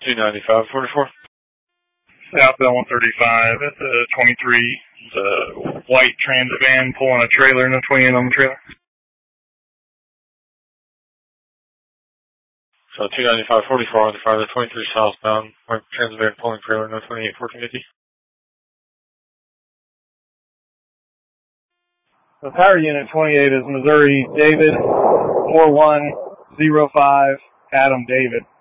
295-44. Southbound 135 at the 23. The white transit van pulling a trailer, no 28 on the trailer. So 295-44 on the Friday 23 southbound, white transit van pulling trailer, no 28, 1450. The power unit 28 is Missouri David 4105 Adam David.